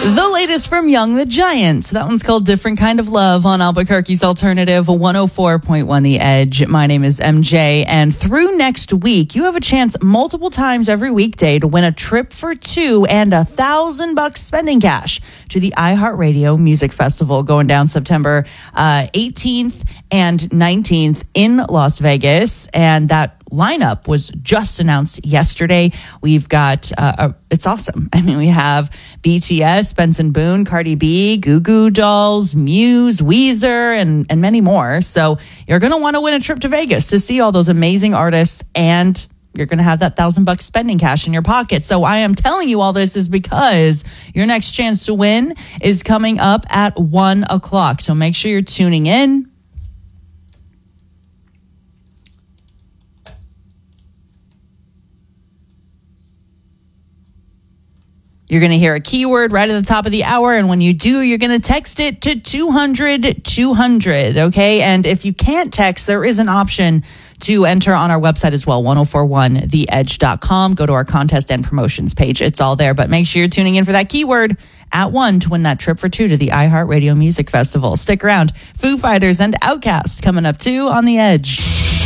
The latest from Young the Giant. That one's called Different Kind of Love on Albuquerque's Alternative 104.1 The Edge. My name is MJ, and through next week, you have a chance multiple times every weekday to win a trip for two and $1,000 spending cash to the iHeartRadio Music Festival going down September 18th and 19th in Las Vegas. And that lineup was just announced yesterday. We've got, it's awesome. I mean, we have BTS, Benson Boone, Cardi B, Goo Goo Dolls, Muse, Weezer, and many more. So you're going to want to win a trip to Vegas to see all those amazing artists, and you're going to have that $1,000 spending cash in your pocket. So I am telling you all this is because your next chance to win is coming up at 1 o'clock. So make sure you're tuning in. You're going to hear a keyword right at the top of the hour. And when you do, you're going to text it to 200-200. Okay. And if you can't text, there is an option to enter on our website as well, 1041theedge.com. Go to our contest and promotions page. It's all there. But make sure you're tuning in for that keyword at 1 to win that trip for two to the iHeartRadio Music Festival. Stick around. Foo Fighters and Outkast coming up too on The Edge.